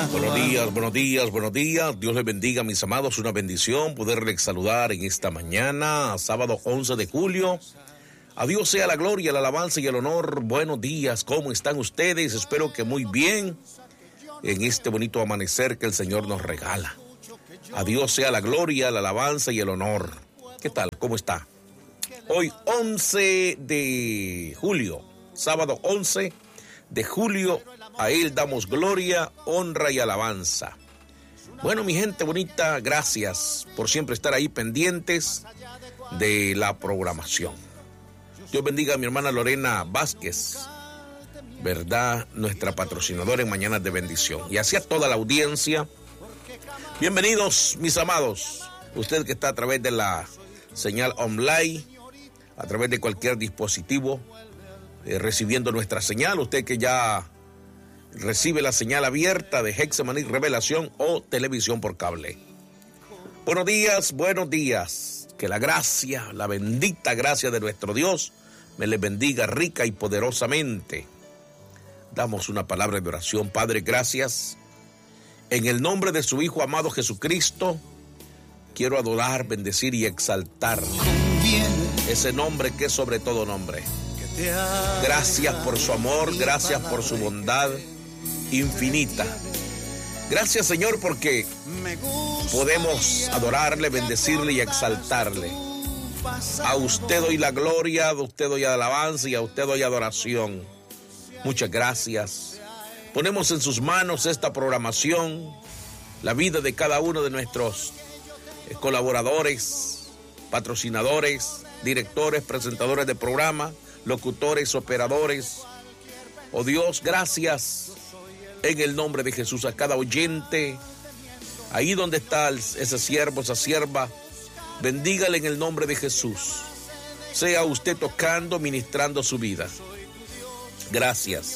Buenos días, buenos días, buenos días. Dios les bendiga, mis amados. Una bendición poderles saludar en esta mañana, sábado 11 de julio. A Dios sea la gloria, la alabanza y el honor. Buenos días, ¿cómo están ustedes? Espero que muy bien en este bonito amanecer que el Señor nos regala. A Dios sea la gloria, la alabanza y el honor. ¿Qué tal? ¿Cómo está? Hoy 11 de julio, sábado 11 de julio, a Él damos gloria, honra y alabanza. Bueno, mi gente bonita, gracias por siempre estar ahí pendientes de la programación. Dios bendiga a mi hermana Lorena Vázquez, ¿verdad? Nuestra patrocinadora en Mañanas de Bendición. Y así a toda la audiencia. Bienvenidos, mis amados. Usted que está a través de la señal online, a través de cualquier dispositivo, recibiendo nuestra señal. Usted que ya recibe la señal abierta de Hexemaní Revelación o televisión por cable. Buenos días, buenos días. Que la gracia, la bendita gracia de nuestro Dios me les bendiga rica y poderosamente. Damos una palabra de oración. Padre, gracias. En el nombre de su Hijo amado Jesucristo, quiero adorar, bendecir y exaltar ese nombre que es sobre todo nombre. Gracias por su amor, gracias por su bondad infinita. Gracias, Señor, porque podemos adorarle, bendecirle y exaltarle. A usted doy la gloria, a usted doy alabanza y a usted doy adoración. Muchas gracias. Ponemos en sus manos esta programación, la vida de cada uno de nuestros colaboradores, patrocinadores, directores, presentadores de programa, locutores, operadores. Oh Dios, gracias en el nombre de Jesús a cada oyente, ahí donde está ese siervo, esa sierva, bendígale en el nombre de Jesús. Sea usted tocando, ministrando su vida. Gracias.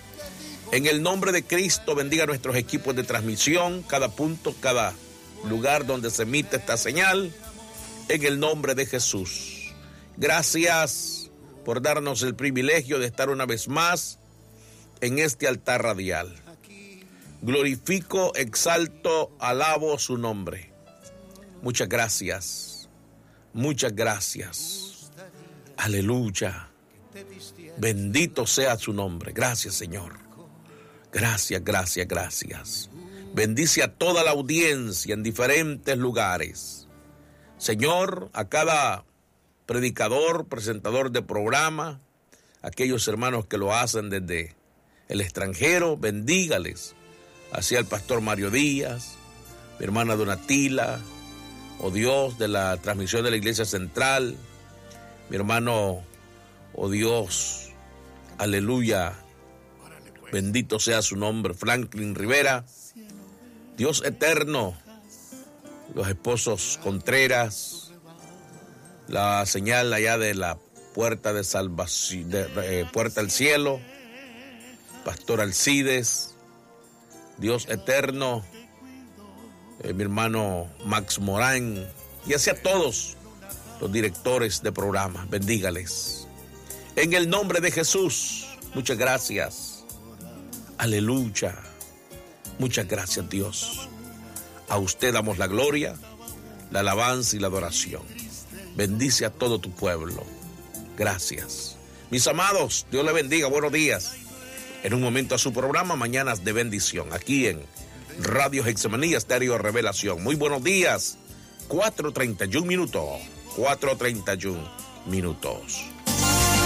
En el nombre de Cristo, bendiga nuestros equipos de transmisión, cada punto, cada lugar donde se emite esta señal, en el nombre de Jesús. Gracias por darnos el privilegio de estar una vez más en este altar radial. Glorifico, exalto, alabo su nombre. Muchas gracias. Muchas gracias. Aleluya. Bendito sea su nombre. Gracias, Señor. Gracias, gracias, gracias. Bendice a toda la audiencia en diferentes lugares. Señor, a cada predicador, presentador de programa, aquellos hermanos que lo hacen desde el extranjero, bendígales. Así al pastor Mario Díaz, mi hermana Donatila, oh Dios, de la transmisión de la Iglesia Central, mi hermano, oh Dios, aleluya, bendito sea su nombre, Franklin Rivera, Dios eterno, los esposos Contreras, la señal allá de la puerta de salvación, puerta al cielo, pastor Alcides, Dios eterno, mi hermano Max Morán, y así a todos los directores de programa, bendígales. En el nombre de Jesús, muchas gracias. Aleluya. Muchas gracias, Dios. A usted damos la gloria, la alabanza y la adoración. Bendice a todo tu pueblo. Gracias. Mis amados, Dios les bendiga. Buenos días. En un momento a su programa Mañanas de Bendición, aquí en Radio Hexemaní Estéreo Revelación. Muy buenos días. 4:31 minutos. 4:31 minutos.